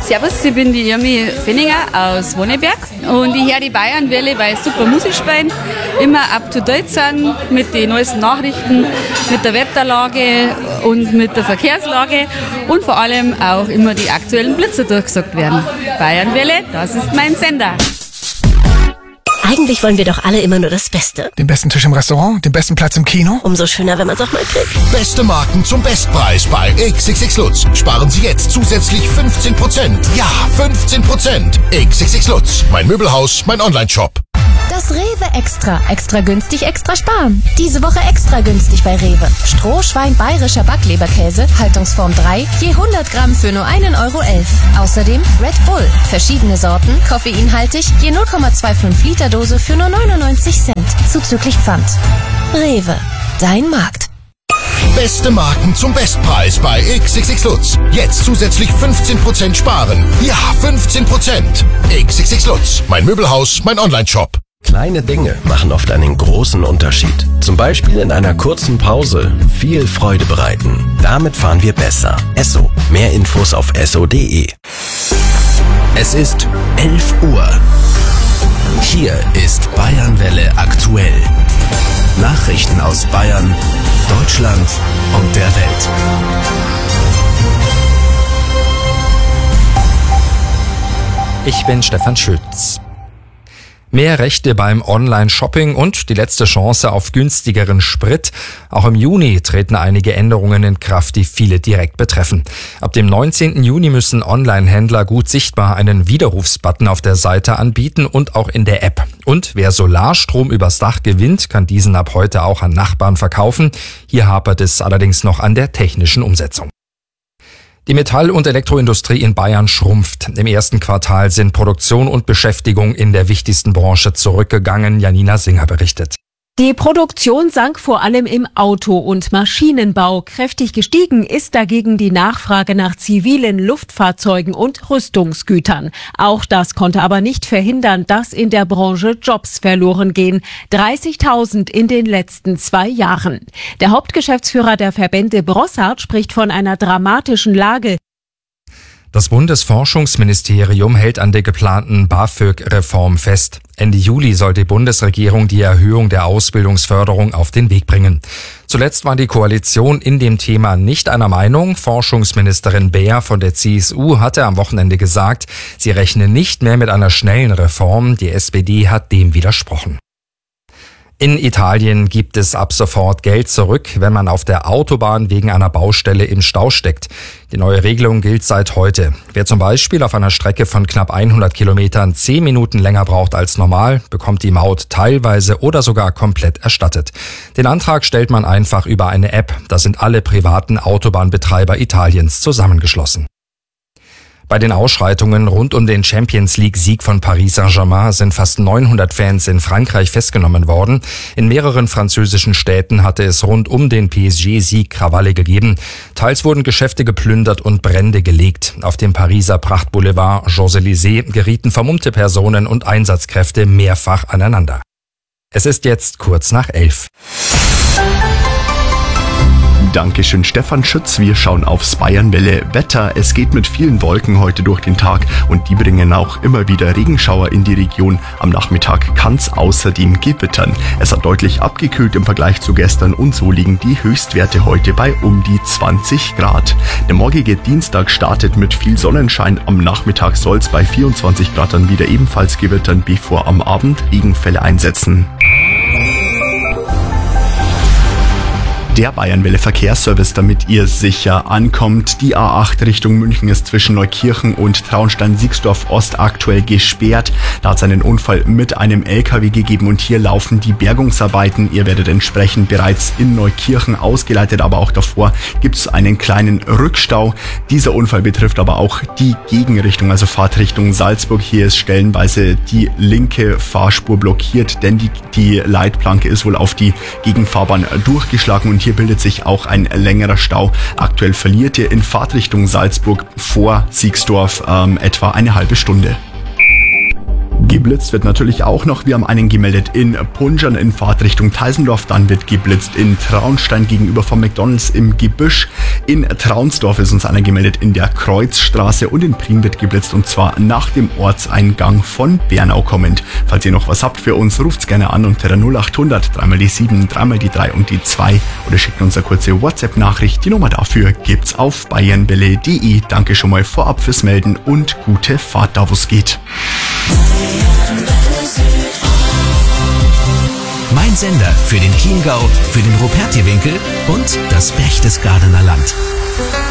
Servus, ich bin die Irmi Fenninger aus Wonneberg und ich höre die Bayernwelle, weil es super Musik spielen, immer up to date sind mit den neuesten Nachrichten, mit der Wetterlage und mit der Verkehrslage und vor allem auch immer die aktuellen Blitze durchgesagt werden. Bayernwelle, das ist mein Sender. Eigentlich wollen wir doch alle immer nur das Beste. Den besten Tisch im Restaurant, den besten Platz im Kino. Umso schöner, wenn man es auch mal kriegt. Beste Marken zum Bestpreis bei XXX Lutz. Sparen Sie jetzt zusätzlich 15%. Ja, 15%. XXX Lutz. Mein Möbelhaus, mein Onlineshop. Das Rewe Extra. Extra günstig, extra sparen. Diese Woche extra günstig bei Rewe. Strohschwein bayerischer Backleberkäse, Haltungsform 3, je 100 Gramm für nur 1,11 €. Außerdem Red Bull. Verschiedene Sorten, koffeinhaltig, je 0,25 Liter Dose für nur 99 Cent. Zuzüglich Pfand. Rewe. Dein Markt. Beste Marken zum Bestpreis bei XXX Lutz. Jetzt zusätzlich 15% sparen. Ja, 15%. XXX Lutz. Mein Möbelhaus, mein Onlineshop. Kleine Dinge machen oft einen großen Unterschied. Zum Beispiel in einer kurzen Pause viel Freude bereiten. Damit fahren wir besser. Esso. Mehr Infos auf esso.de. Es ist 11 Uhr. Hier ist Bayernwelle aktuell. Nachrichten aus Bayern, Deutschland und der Welt. Ich bin Stefan Schütz. Mehr Rechte beim Online-Shopping und die letzte Chance auf günstigeren Sprit. Auch im Juni treten einige Änderungen in Kraft, die viele direkt betreffen. Ab dem 19. Juni müssen Online-Händler gut sichtbar einen Widerrufsbutton auf der Seite anbieten und auch in der App. Und wer Solarstrom übers Dach gewinnt, kann diesen ab heute auch an Nachbarn verkaufen. Hier hapert es allerdings noch an der technischen Umsetzung. Die Metall- und Elektroindustrie in Bayern schrumpft. Im ersten Quartal sind Produktion und Beschäftigung in der wichtigsten Branche zurückgegangen. Janina Singer berichtet. Die Produktion sank vor allem im Auto- und Maschinenbau. Kräftig gestiegen ist dagegen die Nachfrage nach zivilen Luftfahrzeugen und Rüstungsgütern. Auch das konnte aber nicht verhindern, dass in der Branche Jobs verloren gehen. 30.000 in den letzten 2 Jahren. Der Hauptgeschäftsführer der Verbände Brossard spricht von einer dramatischen Lage. Das Bundesforschungsministerium hält an der geplanten BAföG-Reform fest. Ende Juli soll die Bundesregierung die Erhöhung der Ausbildungsförderung auf den Weg bringen. Zuletzt war die Koalition in dem Thema nicht einer Meinung. Forschungsministerin Beer von der CSU hatte am Wochenende gesagt, sie rechne nicht mehr mit einer schnellen Reform. Die SPD hat dem widersprochen. In Italien gibt es ab sofort Geld zurück, wenn man auf der Autobahn wegen einer Baustelle im Stau steckt. Die neue Regelung gilt seit heute. Wer zum Beispiel auf einer Strecke von knapp 100 Kilometern 10 Minuten länger braucht als normal, bekommt die Maut teilweise oder sogar komplett erstattet. Den Antrag stellt man einfach über eine App. Da sind alle privaten Autobahnbetreiber Italiens zusammengeschlossen. Bei den Ausschreitungen rund um den Champions-League-Sieg von Paris Saint-Germain sind fast 900 Fans in Frankreich festgenommen worden. In mehreren französischen Städten hatte es rund um den PSG-Sieg Krawalle gegeben. Teils wurden Geschäfte geplündert und Brände gelegt. Auf dem Pariser Prachtboulevard Champs-Élysées gerieten vermummte Personen und Einsatzkräfte mehrfach aneinander. Es ist jetzt kurz nach 11. Dankeschön, Stefan Schütz. Wir schauen aufs Bayernwelle Wetter. Es geht mit vielen Wolken heute durch den Tag und die bringen auch immer wieder Regenschauer in die Region. Am Nachmittag kann es außerdem gewittern. Es hat deutlich abgekühlt im Vergleich zu gestern und so liegen die Höchstwerte heute bei um die 20 Grad. Der morgige Dienstag startet mit viel Sonnenschein. Am Nachmittag soll es bei 24 Grad dann wieder ebenfalls gewittern, bevor am Abend Regenfälle einsetzen. Der Bayernwelle Verkehrsservice, damit ihr sicher ankommt. Die A8 Richtung München ist zwischen Neukirchen und Traunstein-Siegsdorf Ost aktuell gesperrt. Da hat es einen Unfall mit einem LKW gegeben und hier laufen die Bergungsarbeiten. Ihr werdet entsprechend bereits in Neukirchen ausgeleitet, aber auch davor gibt es einen kleinen Rückstau. Dieser Unfall betrifft aber auch die Gegenrichtung, also Fahrtrichtung Salzburg. Hier ist stellenweise die linke Fahrspur blockiert, denn die Leitplanke ist wohl auf die Gegenfahrbahn durchgeschlagen und hier bildet sich auch ein längerer Stau. Aktuell verliert ihr in Fahrtrichtung Salzburg vor Siegsdorf etwa eine halbe Stunde. Geblitzt wird natürlich auch noch. Wir haben einen gemeldet in Punschern in Fahrtrichtung Teisendorf. Dann wird geblitzt in Traunstein gegenüber vom McDonalds im Gebüsch. In Traunsdorf ist uns einer gemeldet in der Kreuzstraße. Und in Prien wird geblitzt, und zwar nach dem Ortseingang von Bernau kommend. Falls ihr noch was habt für uns, ruft's gerne an unter der 0800 3 die 7, 3 die 3 und die 2 oder schickt uns eine kurze WhatsApp-Nachricht. Die Nummer dafür gibt's auf bayernwelle.de. Danke schon mal vorab fürs Melden und gute Fahrt da, wo's geht. Mein Sender für den Chiemgau, für den Rupertiewinkel und das Berchtesgadener Land.